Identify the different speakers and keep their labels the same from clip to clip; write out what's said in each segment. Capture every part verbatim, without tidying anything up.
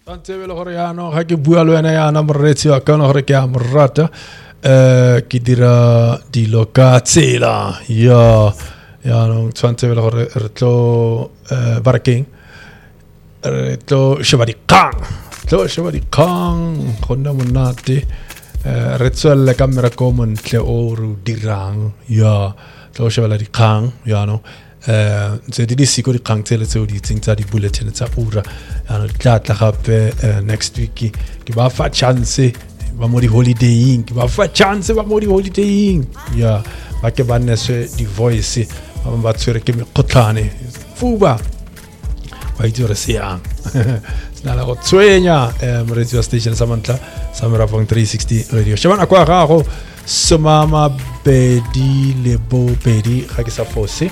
Speaker 1: Tante vele hore yana ha ke bua le wena yana moretsi wa kana hore ke a morata eh ke dira dilo ka tsela ya ya no tante vele hore re tlo eh barakeng re tlo sheba di kang tlo sheba di kang gonna monate eh re tswelle ka mmereko montle o re dirang ya tlo sheba di kang ya no eh tse di siko di kang tsele tse o di tsintsa di bulletin tsa ura ya no tla tla gape next week ke ba fa chance ba mo di holidaying ke ba fa chance ba mo di holidaying ya ba ke ba nese di voice ba ba tsere ke mekgotlane fuba ba itse re siang sna la go tswenya em radio station samantla samara point three sixty radio shebana kwa gago somama bedi lebo bedi ga ke sa fose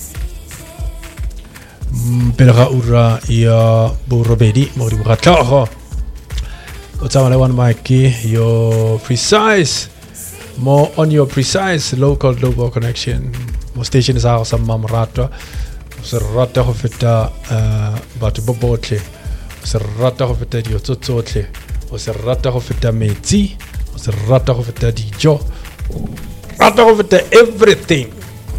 Speaker 1: Belga ura ya borobedi mo di bugatlago o tsama le one mic your precise more on your precise local global connection mo station is our some mamrata se rata go feta batho bobotle se rata go feta dio tsotsotle o se rata go feta metsi o se rata go feta dijo rata go feta everything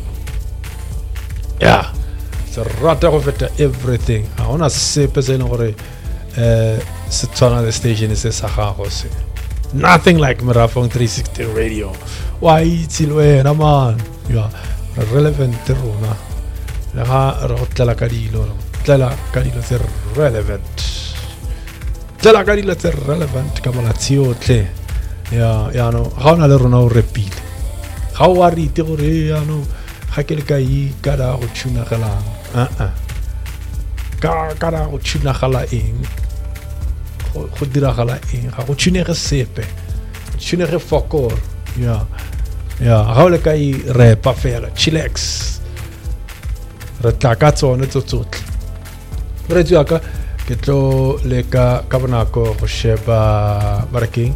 Speaker 1: yeah se rata go feta everything a ona sepe se gore eh se tsana the station is sa gago se nothing like Marafong three sixty radio why tsilwe na man ya relevant rona la ga re tla ka dilo tla ka dilo tse relevant tla ka dilo tse relevant ka mola tsiotle ya ya no ga ona le rona o repile ga o a rite gore ya no ga ke le ka I ka da go tshuna gala a a ka ka da go tshuna gala eng go dira gala eng ga go tshunege sepe tshunege fokor ya ya ga o le ka I repa fela chillax re tla ka tsone tsotlhe re tswa ka ke tlo le ka ka bonako go sheba barakeng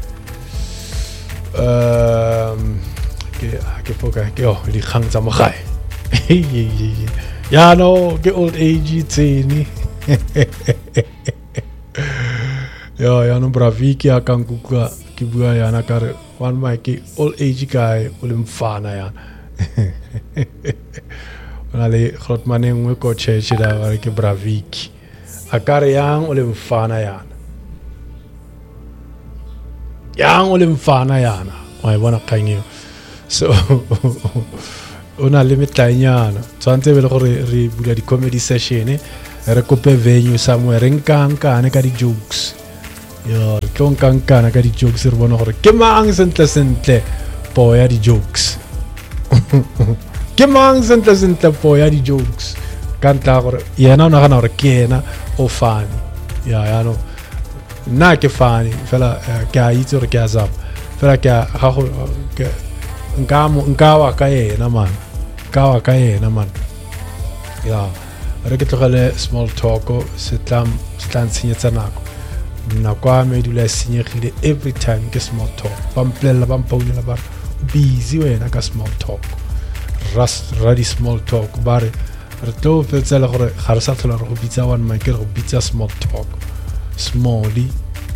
Speaker 1: um ke ke foka ke o di khang tsa mogae ya no ke old age tseni ya ya no braviki a kankuka ke bua yana ka re one mic old age guy o le mfana ya ona le grotmane ngwe ko cheche da ba ke braviki a ka re yang o le mfana yana yang o le mfana yana wa bona kangyo so ona le metanyana tsantse be le gore re bula di comedy session re kope venue somewhere re nkankane ka di jokes yo re tlo nkankana ka di jokes re bona gore ke mang sentle sentle po ya di jokes ke mang sentle sentle po ya di jokes kanta gore yena o nagana gore ke yena o fani ya ya no na ke fani fela ke a itse gore ke a zap fela ke ga go ke nkamo nkawa ka yena man kawa ka yena man ya re ke tlogele small talk se tlam se tlang tshenyetsa nako nna kwa me dula senyegile every time ke small talk pamplela pampaunela ba busy wena ka small talk ras ready small talk bare re tlo fetsela gore ga re sa tlhola re go bitsa one mic re go bitsa small talk smally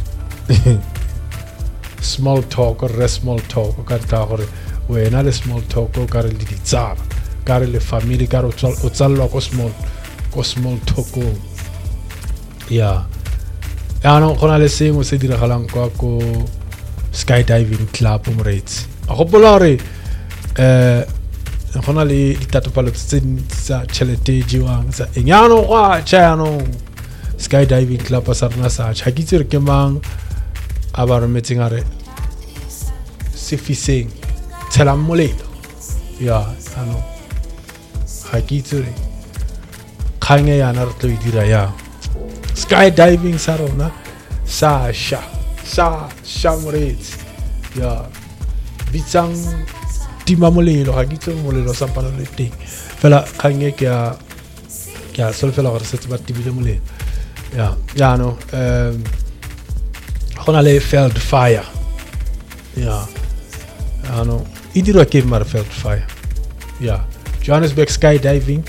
Speaker 1: small talk or small talk ka ta gore wena le small talk o ka re le ditsala ka re le family ka re o tsalla ko small ko small talk ya ya no gona le sengwe se diragalang kwa ko skydiving club mo rates a go bola re eh gona le ditatopalo tse tsa chelete jiwang sa enyano kwa chano skydiving club sa rena sa tshakitse re ke mang a ba re meeting are se fiseng tsela molelo ya ano ga ke itse khange yana re tlo dira ya skydiving sa rona sa sha sa shamret ya bitsang tima molelo ga ke itse molelo sa palo le teng fela khange ke a ke a sol fela gore se tsa tibile molelo ya ya no um gona le field fire ya ano idirwa ke mar field fire ya Johannesburg skydiving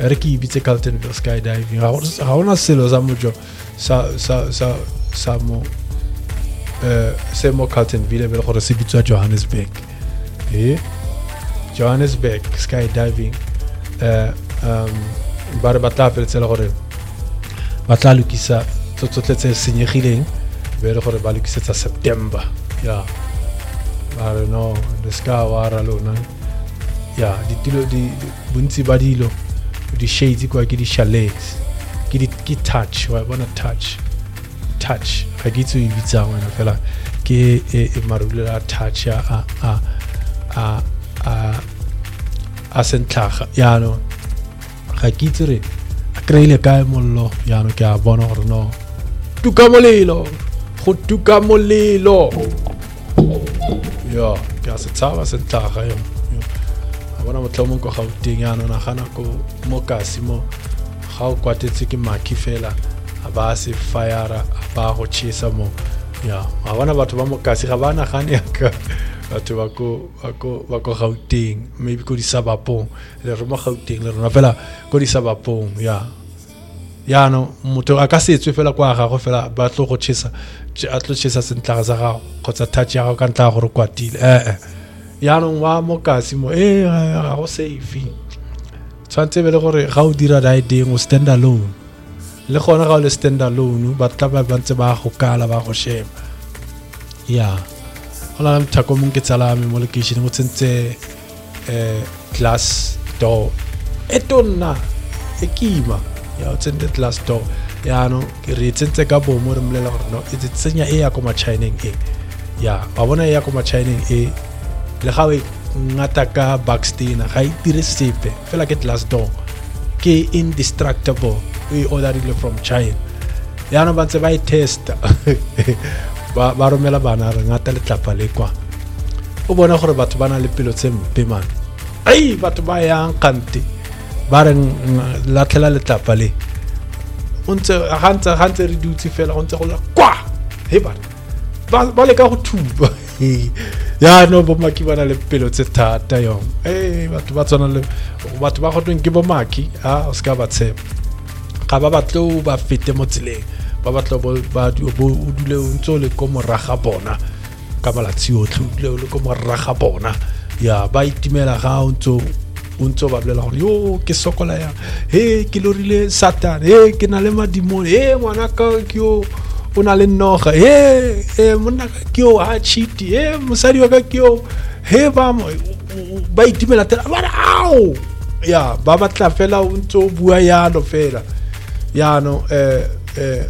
Speaker 1: re ke ibitse Carltonville skydiving ga gona selo sa mojo sa sa sa sa mo eh se mo Carltonville be gore se bitswa Johannesburg eh Johannesburg skydiving eh um ba re batla feletsela gore ba tla lokisa tsotlhe tse senyegileng be re gore ba lokisetsa September ya ba re no the ska wa ra lona ya ditilo di bontsi ba dilo di shades kwa ke di chalets ke di ke touch wa bona touch touch ga ke tse ibitsa wena fela ke e marule la touch ya a a a a a sentlaga ya no ga ke tsere a kreile kae mollo ya no ke a bona gore no tuka molelo go tuka molelo ya ke a se tsaba sentlaga yo a bona motlomo go Gauteng ya no na gana ko mo kasi mo ga o kwatetse ke maki fela a ba se fire a ba go chisa mo ya a bona batho ba mo kasi ga bana gane ka batho ba ko ba ko ba ko Gauteng maybe ko di Sabapong le re mo Gauteng le rona fela ko di Sabapong ya ya no motho a ka se tswe fela kwa ga go fela ba tlo go chisa a tlo chisa sentlaga sa ga kgotsa touch ya go ka ntla go re kwatile eh eh ya no wa mo kasi mo eh ga go safe tshwantse be le gore ga o dira riding o stand alone le gona ga o le stand alone ba tla ba bantse ba go kala ba go shema ya ona la mthako mo ke tsala me mo location mo tsentse eh glass door etonna ekima ya o tsentse glass door ya no ke re tsentse ka bo mo re mlela gore no e tsenya e ya ko ma Chinese e ya ba bona e ya ko ma Chinese e le ga we ngata ka backstage ga e dire sepe fela ke glass door ke indestructible we ordered it from China ya no ba ntse ba e testa ba ba romela bana re ngata le tlapa le kwa o bona gore batho bana le pelo tse mpe man ai batho ba yang kante ba re latlhela le tlapa le ontse gantse gantse re dutse fela ontse go la kwa he ba ba le ka go thuba ya no bo maki bana le pelo tse thata yo eh batho ba tsona le batho ba go tweng ke bo maki ha o ska ba tshepa ga ba batlo ba fete mo tseleng ba batlo ba bo o dule o ntse le ko moraga bona ka malatsi otlhe o dule le ko moraga bona ya ba itimela ga o ntse o ntse ba blela gore yo ke sokola ya he ke lorile Satan he ke na le madimoni he ngwana ka ke yo o na le noga he e monna ka ke yo a cheat he mosadi wa ka ke yo he ba ba itimela tela ba au ya ba batla fela o ntse o bua ya no fela ya no eh eh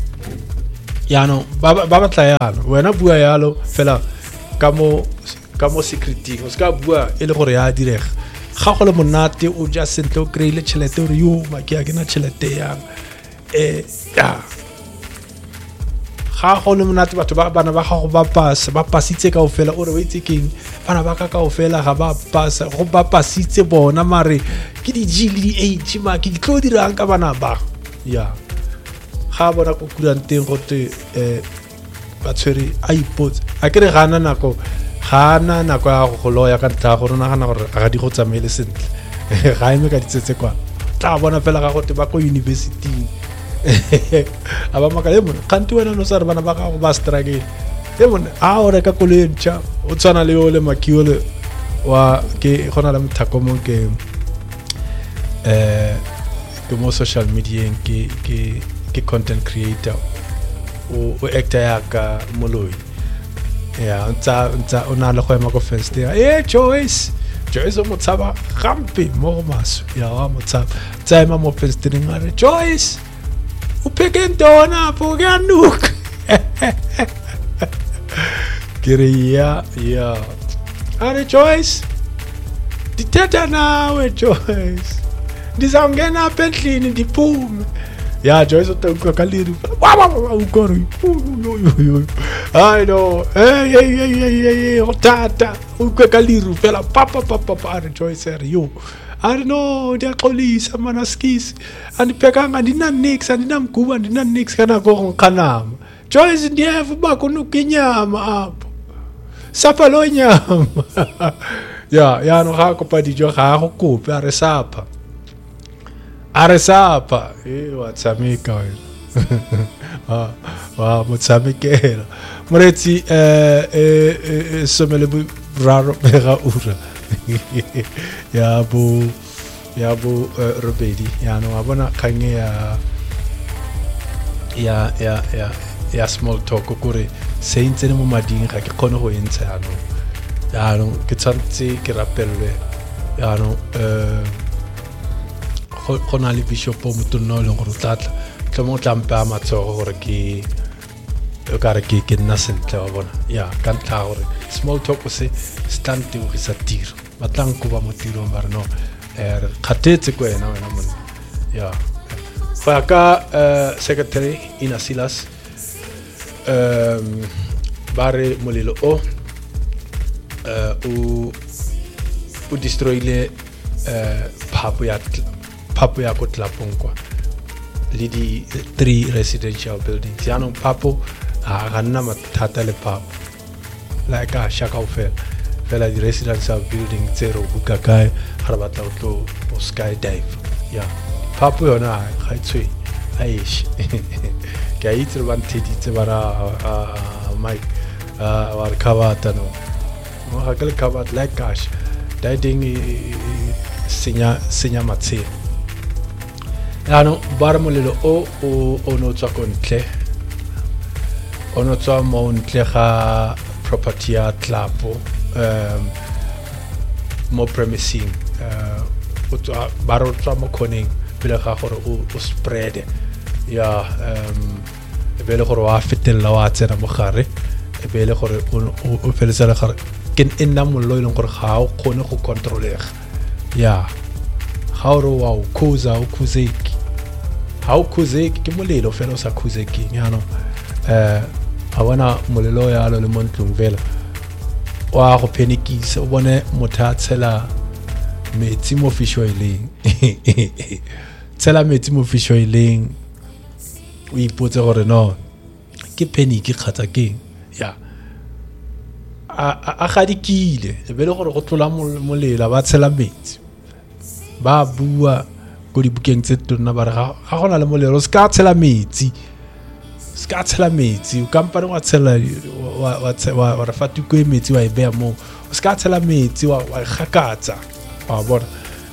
Speaker 1: ya no ba ba batla yalo wena bua yalo fela ka mo ka mo secreting o ska bua e le gore ya direga ga go le monate o ja sentle o kreile tšhelete o re yo maki a ke na tšhelete yang eh ya ga go le monate batho ba bana ba ga go ba pasa ba pasitse ka o fela o re wa itse keng bana ba ka ka o fela ga ba pasa go ba pasitse bona mare ke di G le di H maki di tlo dirang ka bana ba ya ga bona go kuranteng go te eh ba tshwere a ipotse a kere gana nako gana nako ya go loya ka tla go rona gana gore ga di go tsamaile sentle ga ime ka ditsetse kwa tla bona fela ga go te ba ko university aba makale mo kanti wena no sa re bana ba ga go ba struggle e mo a ore ka kolentsha o tsana le ole makiole wa ke gona la mthako mo ke eh ke mo social media ke ke ke content creator o o actor ya ka moloi ya ntsa ntsa ona le go ema go fence eh Joyce Joyce mo tsaba gampe mo maso ya wa mo tsaba tsama mo fence ngare Joyce o peke ndona po ga nuk kire ya ya are Joyce diteta nawe Joyce ndizawungena apha endlini ndiphume ya Joyce utakwa kaliri wa wa ukoro hayi no hey hey hey hey utata ukwe kaliri fela papa papa are Joyce are yo I don't know ndiyaxolisa mana skisi andiphekanga ndina nix andinamguba ndina nix kana go nkanama Joyce ndiyeva uba kunuka inyama apho sapa lo nyama ya ya no ga kopa dijo ga go kope a re sapa aresapa e wa tshameka wena wa wa motsamekela moretsi eh eh somele bu raro mega ura ya bu ya bu robedi ya no abona kanye ya ya ya ya ya small talk kore se intse mo mading ga ke khone go entsha ya no ya no ke tsantse ke rapelwe ya no eh khona le bishop mo tonna le go tlatla tlo mo tlampa matsogo gore ke o ka re ke ke nna sentle wa bona ya ka ntla gore small talk se stante o sa tiro batlang go ba mo tiro ba re no eh khatetse ko ena wena monna ya go ya ka secretary Ina Silas um bare molelo o uh o o destroyle uh phapo ya phapo ya ko tlapong kwa le di three residential buildings ya no phapo a ga nna mathata le phapo la ka shaka o fela fela di residential building zero buka kae ga ba tla tlo o sky dive ya phapo yona ga itswe aish ke itse ban tedi tse bara Mike a war khabata no mo ha kale khabat like cash diding senya senya matse ya no bar molelo o o no tswa kontle ono tswa mo ntle ga property ya tlapo um mo premising uh o tswa baro tswa mo koning pele ga gore o spread ya um bele gore wa fetella wa tsena mo gare e bele gore o feletsela gare ke nna mollo ile gore ga o khone go controlega ya ga o ro wa o khuza o khuzeki ha o khuzeki ke molelo fela o sa khuzeki ya no eh a bona molelo ya lo le montlong vela wa go penikisa o bone motha tshela metsi mo fishoileng tshela metsi mo fishoileng o ipotse gore no ke peniki khatsa ke ya a a gadikile e bele gore go tlola molela ba tshela metsi ba bua go di bukeng tse tona ba re ga gona le molelo ska tshela metsi ska tshela metsi o kampane wa tshela wa wa wa fatu ko metsi wa e bea mo ska tshela metsi wa wa gakatsa wa bona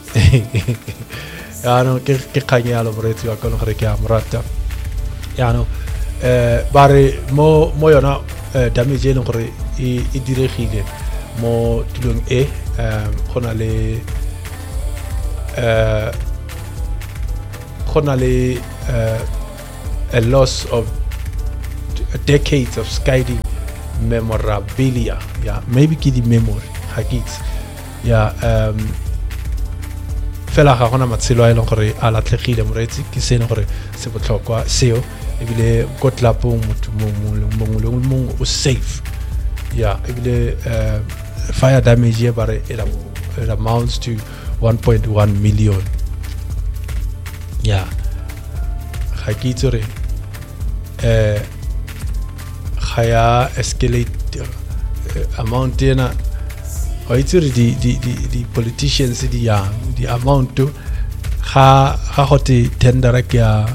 Speaker 1: ya no ke ke khanya lo bretsi wa kono gore ke amrata ya no eh bare mo mo yona damage e leng gore e diregile mo tulong e um gona le uh gona le a loss of decades of skydiving memorabilia yeah maybe ke di memory hakits yeah um fela ga gona matshelo a ile gore a latlhegile moretsi ke sene gore se botlhokwa seo ebile go tlapong motho mongwe le mongwe o safe yeah ebile fire damage e bare it amounts to one point one million yeah ga ke itse re eh ga escalate amount ena o itse re di di di politicians di ya di amount ga ga hote tender ke ya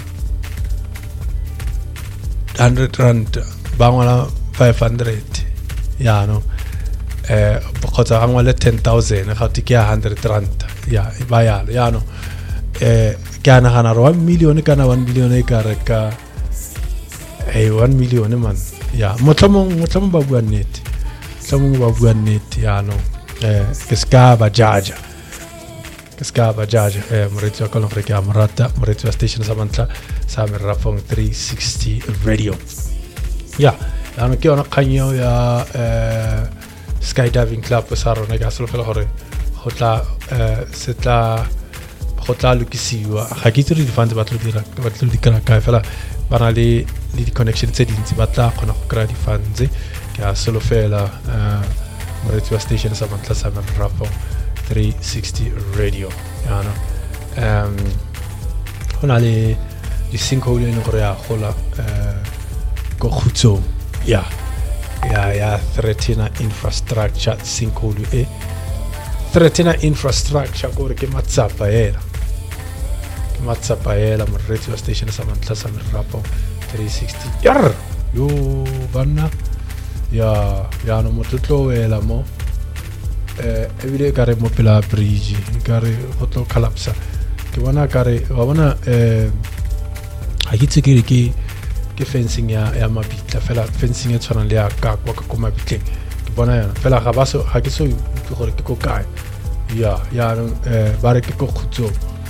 Speaker 1: one hundred rand bangwala five hundred ya no eh bokotsa gangwala ten thousand ga te ke ya one hundred rand ya ba ya ya no eh ke ana gana one million kana one billion e ka reka eh one million man ya motlomong motlomong ba bua nnete motlomong ba bua nnete ya no eh ke ska ba jaja ke ska ba jaja eh moretsi wa kolong re ke amrata moretsi wa station sa mantla sa Merafong three sixty radio ya ya no ke ona khanyo ya eh skydiving club sa rona ga selo fela gore go tla eh setla go tla lokisiwa ga ke tsere di fund ba tlo dira ba tlo dikana ka fela bana le le di connection tse dintsi ba tla khona go kry di funds ke a selo fela eh moretsi wa station sa mantla sa Merafong three sixty radio ya no um hona le di sinkhole le gore ya gola eh go khutso ya ya ya threatening infrastructure sinkhole e threatening infrastructure gore ke matsapa era matsapaela mo radio station sa mantla sa Merapo three sixty yar yo banna ya ya no mototlo wela mo eh ebile ka re mo pela bridge ka re go tlo collapse ke bona ka re wa bona eh a hitse ke ke ke fencing ya ya mabitla fela fencing e tshwana le ya ka kwa ka koma bitleng ke bona yana fela ga ba so ha ke so ke gore ke ko kae ya ya eh ba re ke ko khutso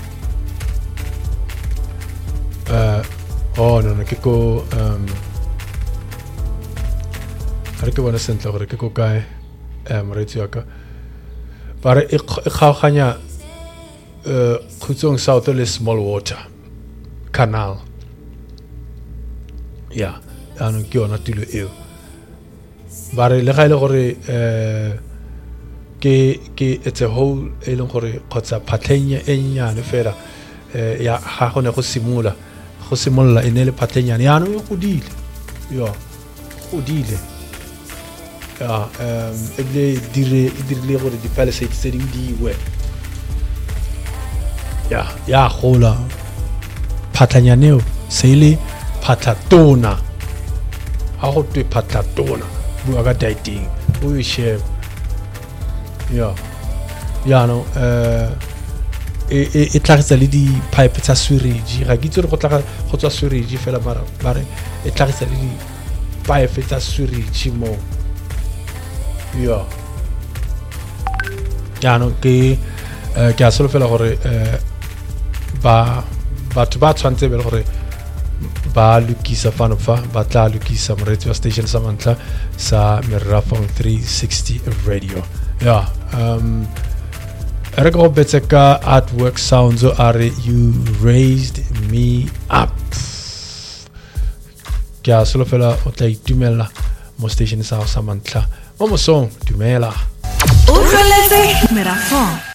Speaker 1: Uh, oh no no ke ko um are ke bona sentle gore ke ko kae eh moretsi wa ka bare e kgaoganya uh khutsong south le small water canal ya ano ke ona tilo eo bare le ga ile gore eh ke ke it's a whole e leng gore khotsa phatlenya e nyane fela eh ya ha gone go simula go simolla ene le phatlenya ya no go godile yo godile ya um ebile dire dire gore di palisades tse ding di we ya ya gola phatlenya neo se ile phatlatona ha go twe phatlatona bua ka dating o e share ya ya no eh e e tlhagisa le di pipe tsa sewage ga ke itse go tla go tswa sewage fela mara bare e tlhagisa le di pipe tsa sewage mo ya ya no ke ke a solo fela gore ba batho ba tshwantse be gore ba lukisa fano fa ba tla lukisa mo radio station sa mantla sa Merapo three sixty radio ya um re go betseka artwork sounds are you raised me up ke a solo fela o tla itumela mo station sa sa mantla mo mo song dumela
Speaker 2: o reletse Merapo